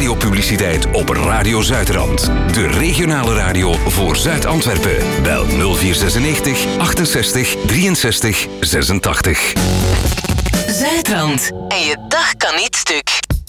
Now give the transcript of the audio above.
radiopubliciteit op Radio Zuidrand. De regionale radio voor Zuid-Antwerpen. Bel 0496 68 63 86. Zuidrand. En je dag kan niet stuk.